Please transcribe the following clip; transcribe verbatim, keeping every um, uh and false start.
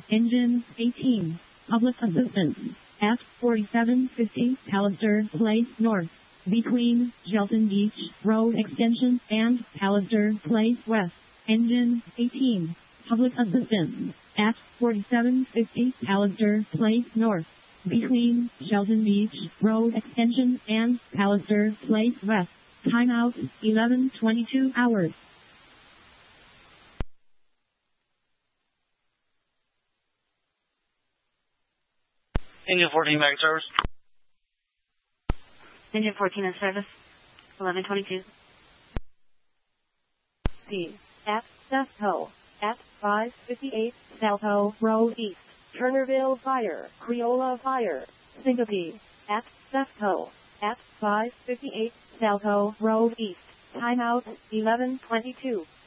Engine eighteen. Public assistance. At forty-seven fifty Palliser Place North. Between Shelton Beach Road Extension and Palliser Place West. Engine eighteen. Public assistance. At forty-seven fifty Palliser Place North. Between Shelton Beach Road Extension and Palliser Place West. Timeout eleven twenty-two hours. Engine fourteen back in service. Engine fourteen in service. eleven twenty-two. P. At Sefco. At five fifty-eight Salto Road East. Turnerville Fire. Creola Fire. Syncope. At Sefco. At five fifty-eight Salto Road East. Timeout eleven twenty-two.